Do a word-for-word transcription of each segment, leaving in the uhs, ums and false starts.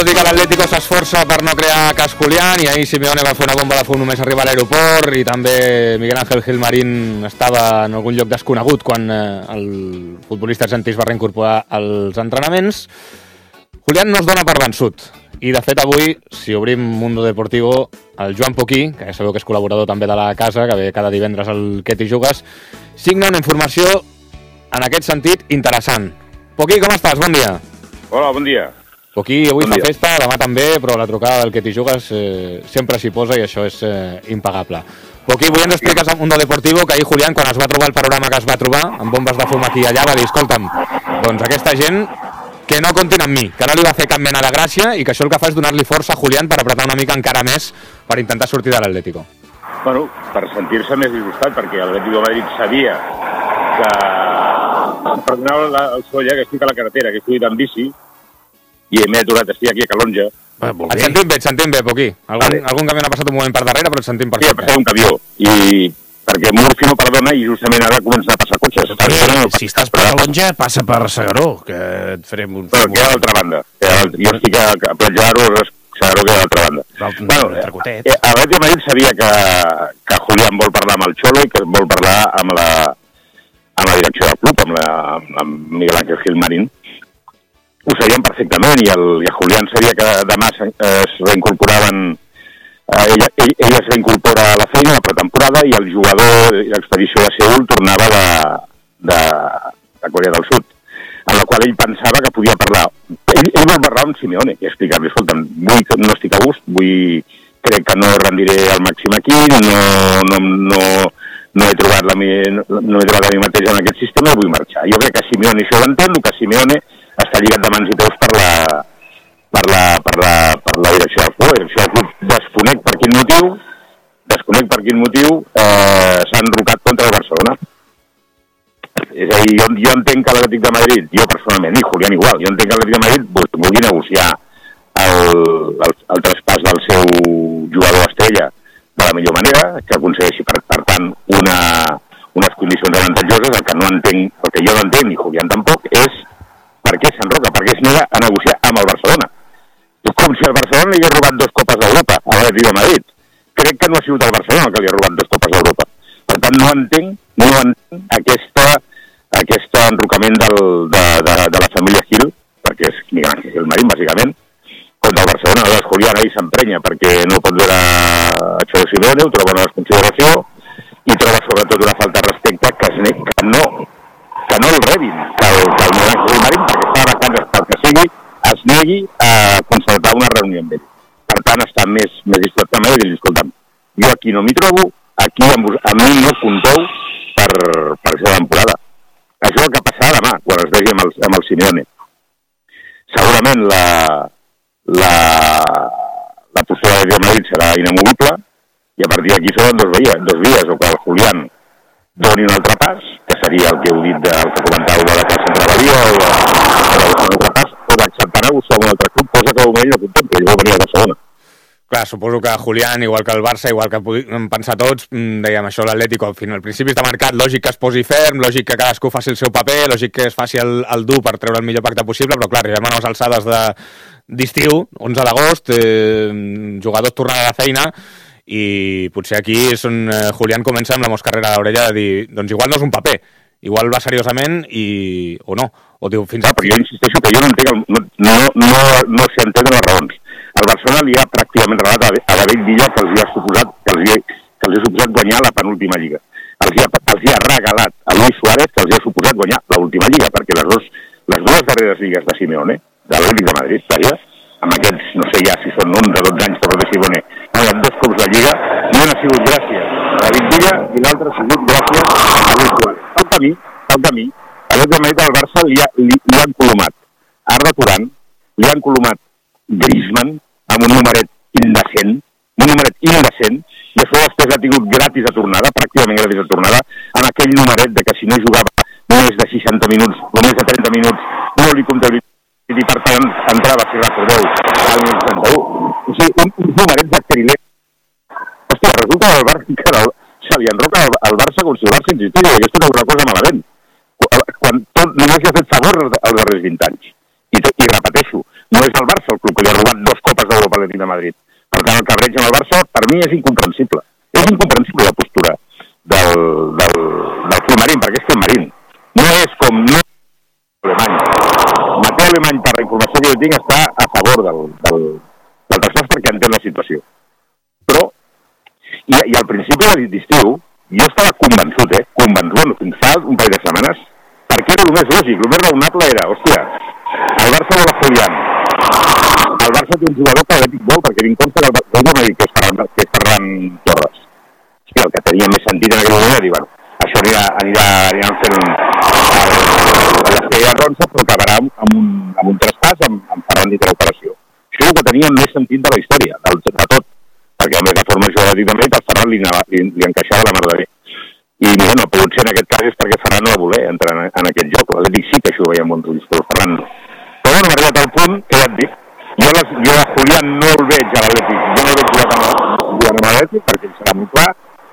tot i que l'Atlético s'esforça per no crear cas Julián, i ahir Simeone va fer una bomba de fum només arribar a l'aeroport, i també Miguel Ángel Gilmarín estava en algun lloc desconegut quan eh, el futbolista argentí es va reincorporar als entrenaments. Julián no es dona per vençut, i de fet avui, si obrim Mundo Deportivo, el Joan Poquí, que ja sabeu que és col·laborador també de la casa, que ve cada divendres al Què t'hi jugues, signa una informació en aquest sentit interessant. Poquí, com estàs? Bon dia. Hola, bon dia. Poquí, avui bon fa dia. festa, demà també, però la trucada del Què t'hi jugues eh, sempre s'hi posa i això és eh, impagable. Poquí, avui ens expliques a Mundo Deportivo que ahir Julián, quan es va trobar el panorama que es va trobar, amb bombes de fum aquí i allà, va dir, escolta'm, doncs aquesta gent que no comptin amb mi, que no li va fer cap mena de gràcia i que això el que fa és donar-li força a Julián per apretar una mica encara més per intentar sortir de l'Atlético. Bueno, per sentir-se més disgustat, perquè l'Atlético de Madrid sabia que per donar el solla, que estic a la carretera, que estic en bici, i m'he aturat, estic aquí a Calonja. Ah, et sentim bé, et sentim bé, Poquí. Algun, vale. algun camió n'ha passat un moment per darrere, però et sentim per sí, ha passat un camió, i perquè Murphy no perdona i justament ara comencen a passar cotxes. Sí, si estàs per Calonja, passa per Segaró, que et farem un... Però queda a l'altra banda. Jo estic a, a Platjar-ho, Segaró queda a l'altra banda. Bueno, eh, l'Atlético de Madrid sabia que, que Julián vol parlar amb el Xolo i que vol parlar amb la, amb la direcció del club, amb, la, amb Miguel Ángel Gilmarín. Ho sabien perfectament, i el, i el Julián sabia que demà es, es reincorporaven, eh, ella, ell, ella es reincorpora a la feina, a la pretemporada, i el jugador i l'expedició de Seül tornava de, de, de Corea del Sud, en la qual ell pensava que podia parlar. Ell, ell vol parlar amb Simeone i explicar-li, escolta'm, vull, no estic a gust, vull, crec que no rendiré al màxim aquí, no, no, no, no he trobat la mi, no, no he trobat a mi mateix en aquest sistema i vull marxar. Jo crec que Simeone això ho entén, que Simeone està lligat de mans i peus per la, per la, per la, per la direcció del club. La direcció del club desconec per quin motiu, desconec per quin motiu eh, s'ha enrocat contra el Barcelona. És a dir, jo, jo entenc que l'Atlètic de Madrid, jo personalment, i Julián igual, jo entenc que l'Atlètic de Madrid vulgui negociar el, el, el traspàs del seu jugador estrella de la millor manera, que aconsegueixi, per, per tant, una, unes condicions avantatjoses. El que no entenc, el que jo no entenc, i Julián tampoc, és per què s'enroca, per què es nega a negociar amb el Barcelona. És com si el Barcelona li hagués robat dos copes d'Europa a l'Atlètic de Madrid. Crec que no ha sigut el Barcelona que li ha robat dos copes d'Europa. Per tant, no entenc, no entenc aquesta, aquest enrocament del, de, de, de la família Gil, perquè és Miguel Ángel Gilmarín, bàsicament, contra el Barcelona. El Julián ahir s'emprenya perquè no pot veure a Xolo Simeone, ho troba una desconsideració, i troba sobretot una falta de respecte que, es nega, que no... que no el rebin, que el, que el Miguel Ángel Gilmarín, perquè està vacant pel que sigui, es negui a concertar una reunió amb ell. Per tant, està més, més disposat que mai i dir, escolta'm, jo aquí no m'hi trobo, aquí amb, a mi no compteu per, per aquesta temporada. Això és el que passarà demà, quan es vegi amb el, amb el Simeone. Segurament la, la, la postura de Madrid serà inamovible, i a partir d'aquí són dos vies, dos vies, o que el Julián doni un altre pas, que seria el que heu dit del que comentàveu de la classe entre Badia, o un altre pas, o d'acceptar negociar amb un altre club, cosa que de moment no contempla, i vol venir a Barcelona. Clar, suposo que Julián, igual que el Barça, igual que hem pensat tots, dèiem això, l'Atlético, al final, al principi està marcat, lògic que es posi ferm, lògic que cadascú faci el seu paper, lògic que es faci el, el dur per treure el millor pacte possible, però clar, arribem a les alçades de, d'estiu, onze d'agost, eh, jugadors tornant a la feina, i potser aquí és on eh, Julián comença amb la moscarrera a l'orella de dir, doncs igual no és un paper, igual va seriosament i... o no, o diu fins... Ah, però jo insisteixo que jo no entenc, el, no, no, no, no s'hi entenen les raons. El Barcelona li ha pràcticament regalat a David Villa que els hi ha suposat, que els hi, que els hi ha suposat guanyar la penúltima lliga. Els hi, ha, els hi ha regalat a Luis Suárez que els hi ha suposat guanyar l'última lliga, perquè les, dos, les dues darreres lligues de Simeone, de l'Atlético de Madrid, vaja, amb aquests, no sé ja si són onze o dotze anys que porta Simeone, amb dos cops de lliga, no ha sigut gràcies a David Villa i l'altre ha sigut gràcies a Luis Suárez. Al camí, al camí, a l'Atlético de Madrid al Barça li, ha, li, li han colomat Arda Turan, li han colomat Griezmann amb un numeret indecent, un numeret indecent, i això després l'ha tingut gratis de tornada, pràcticament gratis de tornada, amb aquell numeret de que si no jugava més de seixanta minuts o més de trenta minuts no li comptabilitzava, i per tant entrava, si recordeu, al seixanta u. O sigui, un, un numeret de trilers. Hòstia, resulta que el Barça, que el, se li enroca al, al Barça com si el Barça existís, i aquesta no és una cosa malament. Quan tot només li ha fet favor els darrers vint anys. I, I repeteixo, no és el Barça Barça el club que li ha robat dos copes d'Europa a l'Atlètic de Madrid. Per tant, el cabreig amb el Barça, per mi, és incomprensible. És incomprensible la postura del, del, del Filmarín, perquè és Filmarín. No és com... No Alemany. Mateu Alemany, per la informació que jo tinc, està a favor del, del, del traspàs perquè entén la situació. Però, i, i al principi d'estiu, jo estava convençut, eh, convençut, fins fa un parell de setmanes, perquè era el més lògic, el més raonable era, hòstia, el Barça vol a Julián. El Barça té un jugador que l'Atlètic vol, perquè vinc consta que el Barça no m'ha dit que és Ferran, que és Ferran Torres. Hòstia, el que tenia més sentit en aquell moment era dir, bueno, això anirà, anirà, aniran fent l'esquella ronça, però acabarà amb un, amb un traspàs amb, amb Ferran dit l'operació. Això és el que tenia més sentit de la història, del, de tot, perquè a més la formació de l'Atlètic de Madrid, el Ferran li, li, li encaixava la mar de bé. I bueno, potser en aquest cas és perquè Ferran no va voler entrar en, en aquest joc. L'Atlètic sí que això ho veia amb bons ulls, però Ferran no. Però bueno, hem arribat al punt que ja et dic, jo, les, jo a Julián no el veig a l'Atlètic, jo no el veig jugant amb l'Atlètic, perquè em serà molt clar,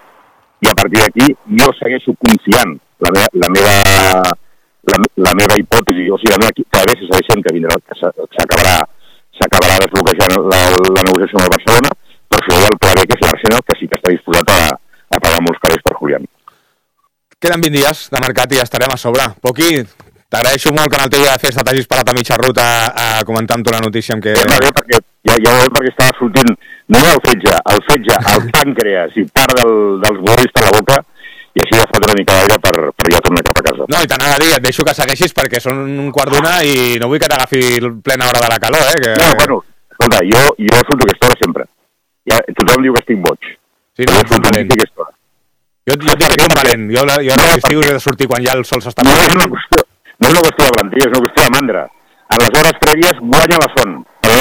i a partir d'aquí jo segueixo confiant la meva, la meva, la, la meva hipòtesi, o sigui, la meva, cada vegada se segueixen que vindrà, que s'acabarà s'acabarà desbloquejant la, la negociació amb el Barcelona, però això hi ha el pla B, que és l'Arsenal, que sí que està disposat a, a pagar molts calés per Julián. Queden vint dies de mercat i ja estarem a sobre. Poqui, t'agraeixo molt que en el teu dia de festa t'hagis parat a mitja ruta a comentar amb tu la notícia amb què... Ja, bé, perquè, ja, ja ho veiem perquè estava sortint no el fetge, el fetge, el pàncreas i part del, dels bolls per la boca, i així ja fa una mica d'aire per, per ja tornar cap a casa. No, i t'anava a dir, et deixo que segueixis perquè són un quart d'una i no vull que t'agafi plena hora de la calor, eh? Que... No, bueno, escolta, jo, jo surto aquesta hora sempre. Ja, tothom diu que estic boig. Sí, no, ets un valent. Jo, jo et dic que ets un valent. Jo, jo no, l'estiu he de sortir quan ja el sol s'està... No és una qüestió, no és una qüestió de valentia, és una qüestió de mandra. A les hores prèvies guanya la son.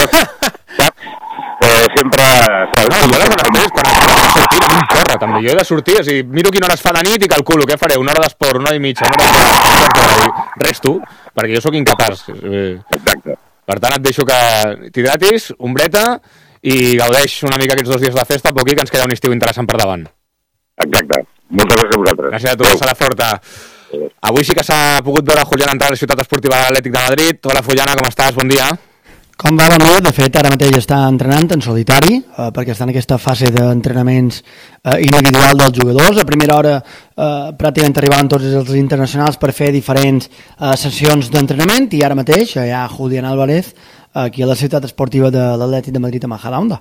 Saps? Eh, sempre... No, jo les hores prèvies, quan es fa sortir, no em corre, també. Jo he de sortir, o sigui, miro quina hora es fa de nit i calculo què faré, una hora d'esport, una hora i mitja, una hora d'esport, resto, perquè jo sóc incapaç. Exacte. Per tant, et deixo que t'hidratis, ombreta, i gaudeix una mica aquests dos dies de festa, Poqui, que ens queda un estiu interessant per davant. Exacte. Moltes gràcies a vosaltres. Gràcies a tu, Sala Forta. Avui sí que s'ha pogut veure Julián entrar a la ciutat esportiva de l'Atlètic de Madrid. Hola, Juliana, com estàs? Bon dia. Com va, bon dia. De fet, ara mateix està entrenant en solitari, eh, perquè està en aquesta fase d'entrenaments eh, individual dels jugadors. A primera hora eh, pràcticament arribaven tots els internacionals per fer diferents eh, sessions d'entrenament, i ara mateix hi ha Julián Álvarez aquí a la ciutat esportiva de l'Atlètic de Madrid a Majadahonda.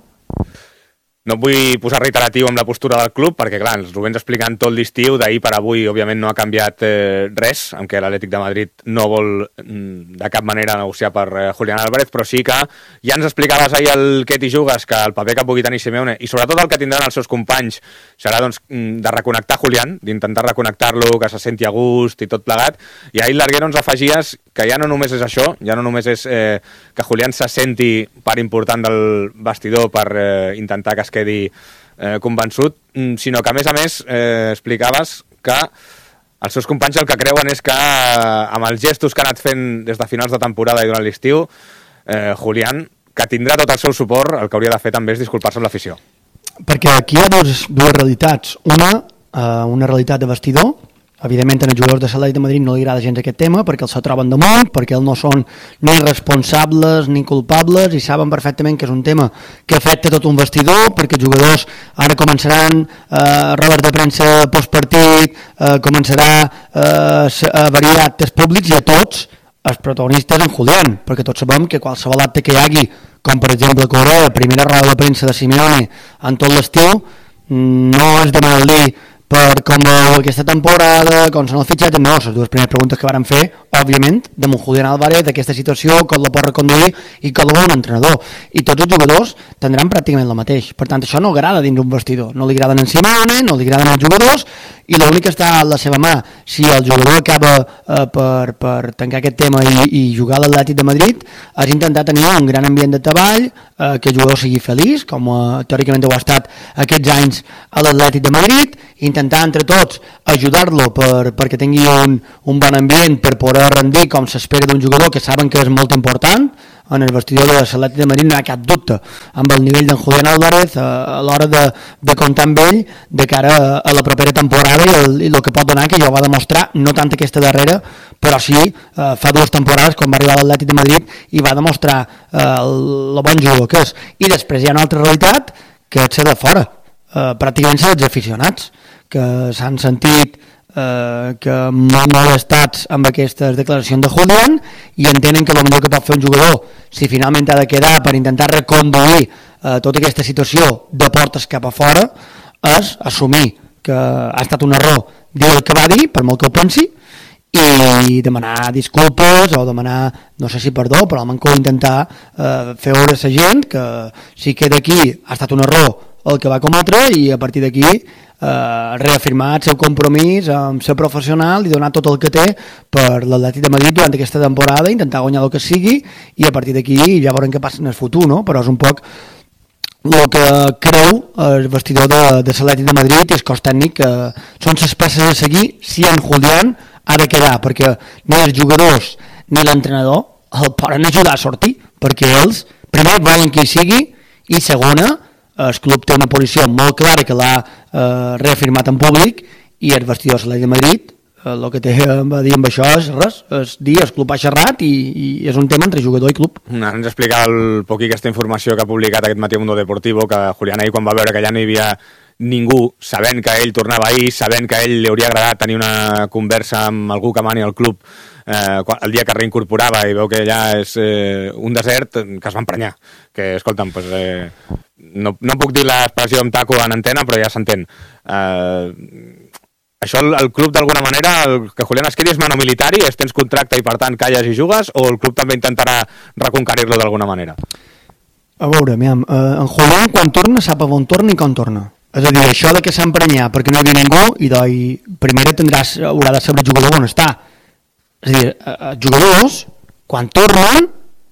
No et vull posar reiteratiu amb la postura del club, perquè clar, ens ho vens explicant tot l'estiu, d'ahir per avui òbviament no ha canviat eh, res, en què l'Atlètic de Madrid no vol mm, de cap manera negociar per eh, Julián Álvarez, però sí que ja ens explicaves ahir el què t'hi jugues, que el paper que pugui tenir Simeone, i sobretot el que tindran els seus companys, serà doncs de reconnectar Julián, d'intentar reconnectar-lo, que se senti a gust i tot plegat, i ahir l'Arguero ens afegies que ja no només és això, ja no només és eh, que Julián se senti part important del vestidor per eh, intentar que es quedi eh, convençut, sinó que a més a més eh, explicaves que els seus companys el que creuen és que eh, amb els gestos que ha anat fent des de finals de temporada i durant l'estiu, eh, Julián, que tindrà tot el seu suport, el que hauria de fer també és disculpar-se amb l'afició. Perquè aquí hi ha dues, dues realitats. Una, eh, una realitat de vestidor. Evidentment, als jugadors de l'Atlètic de Madrid no li agrada gens aquest tema, perquè els se troben damunt, perquè ells no són ni responsables ni culpables, i saben perfectament que és un tema que afecta tot un vestidor, perquè els jugadors ara començaran eh, rodes de premsa postpartit, eh, començarà eh, a variar actes públics, i a tots els protagonistes en Julián, perquè tots sabem que qualsevol acte que hi hagi, com per exemple Corea, primera roda de premsa de Simeone en tot l'estiu, no és de mal dir per com veu aquesta temporada, com són els fitxatges, no, les dues primeres preguntes que varen fer, òbviament, de Julián Álvarez, d'aquesta situació, com la pot reconduir i com la vol un entrenador. I tots els jugadors tindran pràcticament el mateix. Per tant, això no agrada dins un vestidor. No li agraden en Simeone, no li agraden els jugadors, i l'únic que està a la seva mà, si el jugador acaba eh, per, per tancar aquest tema i, i jugar a l'Atlètic de Madrid, és intentar tenir un gran ambient de treball, eh, que el jugador sigui feliç, com eh, teòricament ho ha estat aquests anys a l'Atlètic de Madrid, intentar entre tots ajudar-lo per, perquè tingui un, un bon ambient per poder de rendir com s'espera d'un jugador que saben que és molt important. En el vestidor de l'Atlètic de Madrid no hi ha cap dubte amb el nivell d'en Julián Álvarez a l'hora de, de comptar amb ell de cara a, a la propera temporada i el, i el que pot donar, que ja ho va demostrar no tant aquesta darrera, però sí eh, fa dues temporades quan va arribar a l'Atlètic de Madrid i va demostrar eh, el, el bon jugador que és. I després hi ha una altra realitat que és ser de fora, eh, pràcticament ser els aficionats que s'han sentit eh, que molt molestats amb aquestes declaracions de Julián i entenen que el millor que pot fer un jugador si finalment ha de quedar per intentar reconduir eh, tota aquesta situació de portes cap a fora és assumir que ha estat un error dir el que va dir, per molt que ho pensi, i demanar disculpes o demanar, no sé si perdó, però almenys intentar eh, fer veure a la gent que si queda aquí ha estat un error el que va cometre i a partir d'aquí eh, reafirmar el seu compromís amb ser professional i donar tot el que té per l'Atlètic de Madrid durant aquesta temporada, intentar guanyar el que sigui i a partir d'aquí ja veurem què passa en el futur, no? Però és un poc el que creu el vestidor de, de l'Atlètic de Madrid i el cos tècnic que són les peces a seguir si en Julián ha de quedar, perquè ni els jugadors ni l'entrenador el poden ajudar a sortir, perquè ells primer volen que hi sigui i segona el club té una posició molt clara que l'ha eh, reafirmat en públic i el vestidor de l'Atlètic de Madrid eh, el que té a dir amb això és res, és dir, el club ha xerrat i, i és un tema entre jugador i club. Ara ens explicava el poquí aquesta informació que ha publicat aquest matí a Mundo Deportivo, que Julián ahir quan va veure que ja no hi havia ningú, sabent que ell tornava ahir, sabent que a ell li hauria agradat tenir una conversa amb algú que mani al club eh, el dia que reincorporava i veu que ja és eh, un desert, que es va emprenyar. Que, escolta'm, pues, eh, no, no puc dir l'expressió amb taco en antena, però ja s'entén. Eh, això el, el club d'alguna manera, el que Julián es quedi és mano militari, és tens contracte i per tant calles i jugues, o el club també intentarà reconquerir-lo d'alguna manera? A veure, miam, eh, en Julián quan torna sap on torna i com torna. És a dir, això de que s'ha emprenyat perquè no hi havia ningú i doncs primer tindràs, haurà de saber el jugador on està. És a dir, els jugadors quan tornen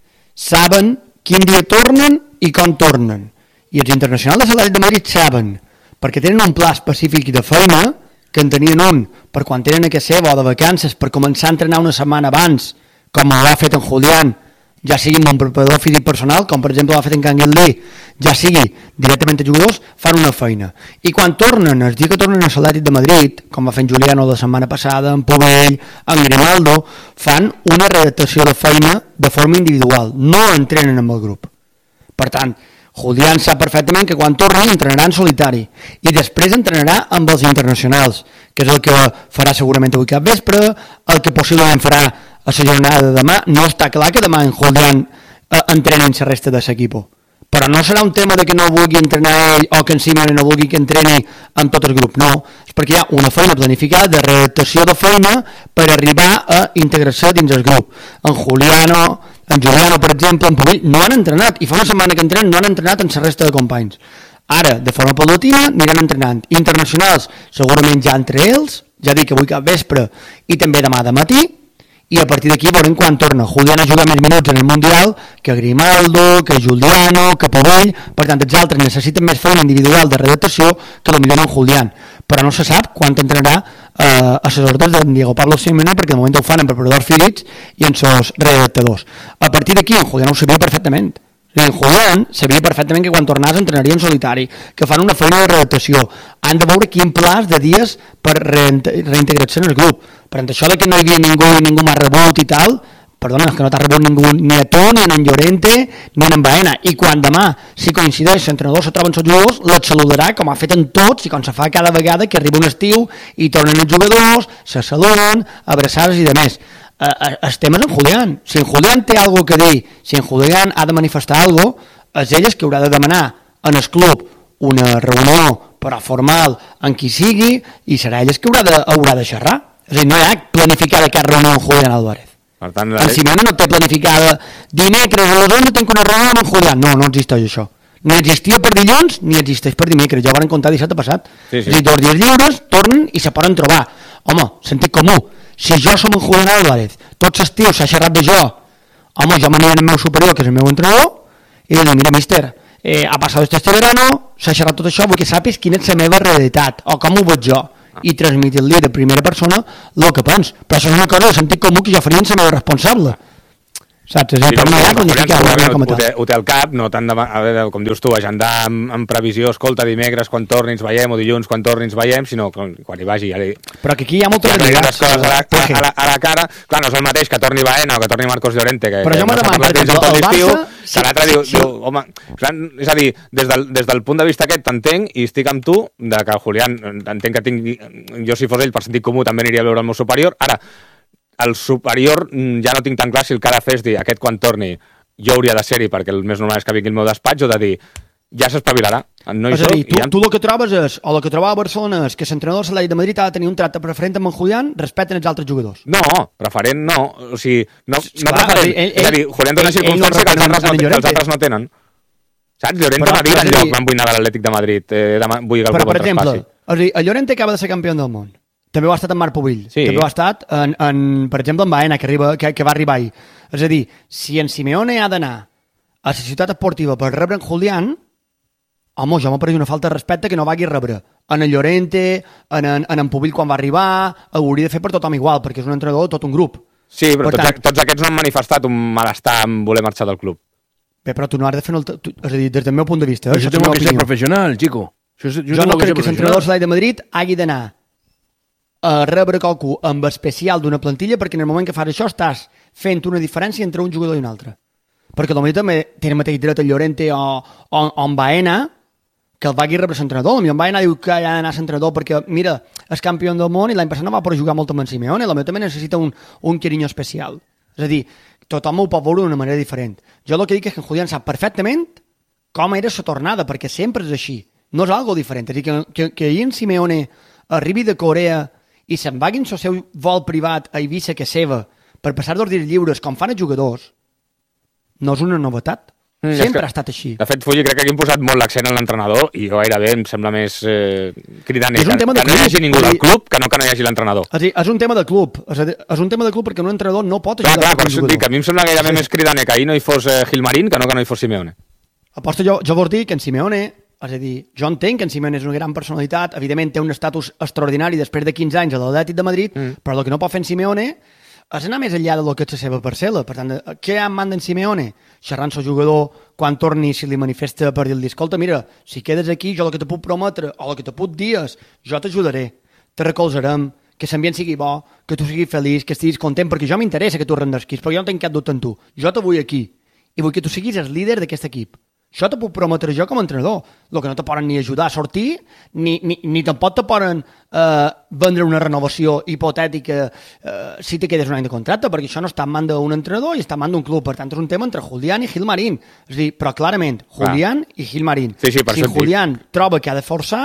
saben quin dia tornen i com tornen. I els internacionals de l'Atlètic de Madrid saben, perquè tenen un pla específic de feina que en tenien un per quan tenen que ser o de vacances per començar a entrenar una setmana abans, com ho ha fet en Julián, ja sigui amb un preparador físic personal, com per exemple ho ha fet en Canguel Lee, ja sigui directament a jugadors, fan una feina. I quan tornen, el dia que tornen a l'Atlètic de Madrid, com va fer en Juliano la setmana passada, en Povell, en Grimaldo, fan una readaptació de feina de forma individual, no entrenen amb el grup. Per tant, Julián sap perfectament que quan torni entrenarà en solitari i després entrenarà amb els internacionals, que és el que farà segurament avui cap vespre, el que possiblement farà a la jornada de demà. No està clar que demà en Julián eh, entrenin la resta de l'equip, però no serà un tema de que no vulgui entrenar ell o que en Simeone no vulgui que entreni amb tot el grup, no, és perquè hi ha una feina planificada de readaptació de feina per arribar a integrar-se dins el grup. En Juliano, en Juliano, per exemple, en Povell, no han entrenat, i fa una setmana que entrenen, no han entrenat amb la resta de companys. Ara, de forma paulatina, aniran entrenant. Internacionals, segurament ja entre ells, ja dic avui cap vespre i també demà de matí, i a partir d'aquí veurem quan torna. Julián ha jugat més minuts en el Mundial que Grimaldo, que Juliano, que Povell, per tant els altres necessiten més feina individual de readaptació que potser en Julián, però no se sap quan entrenarà eh, a les ordres de Diego Pablo Simeone, perquè de moment ho fan en preparadors físics i en seus readaptadors. A partir d'aquí en Julián ho sabia perfectament. En Julián sabia perfectament que quan tornàs entrenaria en solitari, que fan una feina de readaptació, han de veure quin pla de dies per reintegrar-se en el grup. Per tant, això de que no hi havia ningú i ningú m'ha rebut i tal, perdona, és que no t'ha rebut ningú ni a tu, ni en Llorente, ni en Baena, i quan demà, si coincideix l'entrenador se troben els jugadors, les saludarà com ha fet en tots i com se fa cada vegada que arriba un estiu i tornen els jugadors, se saluden, abraçades i demés. El tema és en Julián. Si en Julián té alguna que dir, si en Julián ha de manifestar alguna cosa, és ell que haurà de demanar en el club una reunió però formal en qui sigui i serà ell que haurà de, haurà de xerrar. És a dir, no hi ha planificada cap reunió amb Julián Álvarez. Per tant, en Simeone no té planificada dimecres a les onze tinc una reunió amb Julián. No, no existeix això. Ni existia per dilluns ni existeix per dimecres. Ja ho van comptar dissabte passat. Sí, sí. És a dir, dos dies lliures, tornen i se poden trobar. Home, sentit comú. Si jo som en Julián Álvarez, tot l'estiu s'ha xerrat de jo, home, jo m'aniré al meu superior, que és el meu entrenador, i diré, mira, míster, eh, ha passat este verano, s'ha xerrat tot això, vull que sàpies quina és la meva realitat, o com ho veig jo. i transmetir-li de primera persona el que pens. Però això és una cosa de sentit comú que jo faria en la meva responsable. Saps? És sí, per anar allà planificar ho, té, ho té al cap, no tant de, a veure, com dius tu, agendar amb, amb previsió, escolta, dimecres quan torni ens veiem, o dilluns quan torni ens veiem, sinó quan, quan hi vagi. Ja li... Però que aquí hi ha moltes realitats. A, la, a, a, la, a la cara, clar, no és el mateix que torni Baena o que torni Marcos Llorente, que, però que jo m'ho demano, per exemple, el Barça... Sí, que l'altre diu, sí. diu, home, clar, és a dir, des del, des del punt de vista aquest t'entenc i estic amb tu, de que el Julián, entenc que tingui, jo si fos ell per sentit comú també aniria a veure el meu superior, ara, el superior ja no tinc tan clar si el que ha de fer és dir, aquest quan torni jo hauria de ser-hi perquè el més normal és que vingui el meu despatx, o de dir, ja s'espavilarà. No és a dir, tu, ja... tu el que trobes és, o el que trobava a Barcelona és que l'entrenador del Atlètic de Madrid ha de tenir un tracte preferent amb en Julián respecte als altres jugadors. No, preferent no. O sigui, no, S no clar, preferent. Ell, ell, és a dir, Julián té una circumstància que els altres, no, que els altres no tenen. Saps? Llorente va dir al lloc, me'n vull anar a l'Atlètic de Madrid, eh, demà, vull que el club el traspassi. Per exemple, el Llorente acaba de ser campió del món. També ho ha estat en Marc Pubill, sí. També ho ha estat, en, en, per exemple, en Baena, que, arriba, que, que va arribar ahir. És a dir, si en Simeone ha d'anar a la ciutat esportiva per rebre en Julián, home, jo m'ha pareix una falta de respecte que no vagi a rebre. En el Llorente, en, en, en en Pubill quan va arribar, ho hauria de fer per tothom igual, perquè és un entrenador de tot un grup. Sí, però tots, tant, tots aquests no han manifestat un malestar en voler marxar del club. Bé, però tu no has de fer... El, tu, és a dir, des del meu punt de vista... Això té que ser professional, chico. Jo, jo no crec que l'entrenador de l'Atlètic de Madrid hagi d'anar a rebre qualcú amb especial d'una plantilla, perquè en el moment que fas això estàs fent una diferència entre un jugador i un altre. Perquè potser també té el mateix dret el Llorente o, o, o en Baena que el vagi rebre l'entrenador. En Baena diu que ha d'anar a l'entrenador perquè, mira, és campió del món i l'any passat no va poder jugar molt amb en Simeone, potser també necessita un, un carinyo especial. És a dir, tothom ho pot veure d'una manera diferent. Jo el que dic és que en Julián sap perfectament com era la tornada, perquè sempre és així. No és algo diferent. És a dir, que, que, que ahir en Simeone arribi de Corea i se'n vagin el seu vol privat a Eivissa, que és seva, per passar dos dies lliures, com fan els jugadors, no és una novetat. Mm, Sempre ha estat així. De fet, Fulli, crec que aquí hem posat molt l'accent en l'entrenador i gairebé em sembla més eh, cridaner que, que no hi hagi ningú del club que no que no hi hagi l'entrenador. És, dir, és un tema de club. És, dir, és un tema de club perquè un entrenador no pot ajudar clar, clar, per això dic, a mi em sembla gairebé sí. més cridaner que ahir no hi fos eh, Gilmarín que no que no hi fos Simeone. Aposto jo, jo vols dir que en Simeone, és a dir, jo entenc que en Simeone és una gran personalitat, evidentment té un estatus extraordinari després de quinze anys a l'Atlètic de Madrid, mm. però el que no pot fer en Simeone és anar més enllà del que és la seva parcel·la. Per tant, què en manda en Simeone? Xerrant el jugador quan torni, si li manifesta per dir-li, escolta, mira, si quedes aquí, jo el que te puc prometre o el que te puc dir és, jo t'ajudaré, te recolzarem, que l'ambient sigui bo, que tu siguis feliç, que estiguis content, perquè jo m'interessa que tu rendesquis, perquè jo no tinc cap dubte en tu. Jo te vull aquí i vull que tu siguis el líder d'aquest equip. Això te puc prometre jo com a entrenador. El que no te poden ni ajudar a sortir, ni, ni, ni tampoc te poden eh, vendre una renovació hipotètica eh, si te quedes un any de contracte, perquè això no està en man d'un entrenador i està en man d'un club. Per tant, és un tema entre Julián i Gilmarín. És a dir, però clarament, Julián ah. i Gilmarín. Sí, sí, si Julián troba que ha de forçar,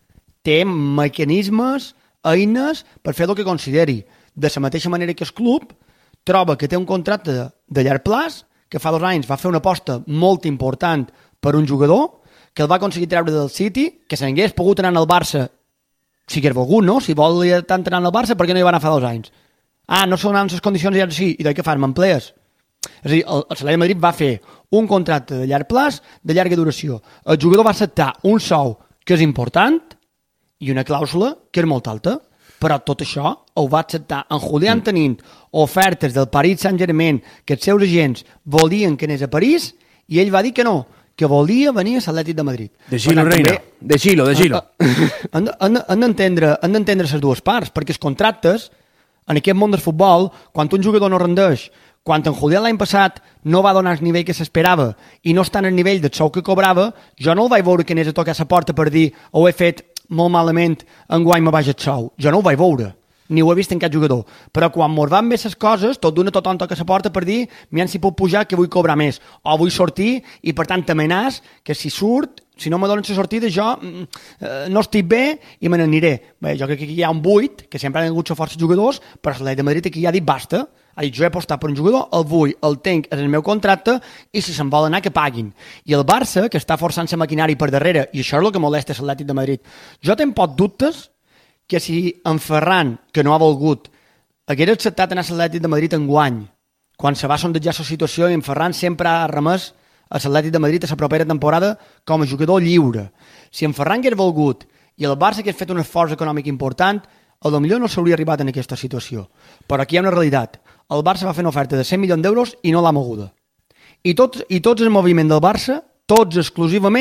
té mecanismes, eines per fer el que consideri. De la mateixa manera que el club troba que té un contracte de, de llarg plaç, que fa dos anys va fer una aposta molt important per un jugador, que el va aconseguir treure del City, que se n'hagués pogut anar al Barça, si hagués volgut, no? Si volia tant anar al Barça, per què no hi va anar fa dos anys? Ah, no són les condicions ja sí, i de què fan, m'emplees? És a dir, el, el Atlètic de Madrid va fer un contracte de llarg plaç, de llarga duració. El jugador va acceptar un sou que és important i una clàusula que és molt alta. Però tot això ho va acceptar en Julián mm. tenint ofertes del Paris Saint-Germain que els seus agents volien que anés a París i ell va dir que no, que volia venir a l'Atlètic de Madrid. Deixilo, reina, deixilo, deixilo. Han, han, han d'entendre han d'entendre les dues parts, perquè els contractes en aquest món del futbol, quan un jugador no rendeix, quan en Julián l'any passat no va donar el nivell que s'esperava i no està en el nivell del sou que cobrava, jo no el vaig veure que anés a tocar la porta per dir ho he fet molt malament, enguany me vaig al xou. Jo no ho vaig veure, ni ho he vist en cap jugador. Però quan mos van bé les coses, tot d'una tothom toca la porta per dir miren si puc pujar que vull cobrar més, o vull sortir, i per tant t'amenàs que si surt, si no me donen la sortida, jo eh, no estic bé i me n'aniré. Bé, jo crec que aquí hi ha un buit, que sempre han hagut força jugadors, però l'Atlètic de Madrid aquí ja ha dit basta. Ha dit, jo he apostat per un jugador, el vull, el tenc, és el meu contracte, i si se'n vol anar, que paguin. I el Barça, que està forçant la maquinària per darrere, i això és el que molesta l'Atlètic de Madrid. Jo tenc poc dubtes que si en Ferran, que no ha volgut, hagués acceptat anar a l'Atlètic de Madrid enguany, quan se va sondejar la situació, i en Ferran sempre ha remès a l'Atlètic de Madrid a la propera temporada com a jugador lliure. Si en Ferran hagués volgut i el Barça, que ha fet un esforç econòmic important, a lo millor no s'hauria arribat en aquesta situació. Però aquí hi ha una realitat. El Barça va fer una oferta de cent milions d'euros i no l'ha moguda. I tots, i tots el moviment del Barça, tots exclusivament